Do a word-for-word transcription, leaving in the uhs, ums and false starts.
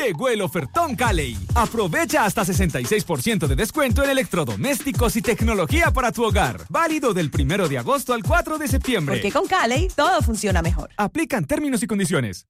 Llegó el ofertón Cali. Aprovecha hasta sesenta y seis por ciento de descuento en electrodomésticos y tecnología para tu hogar. Válido del primero de agosto al cuatro de septiembre. Porque con Cali todo funciona mejor. Aplican términos y condiciones.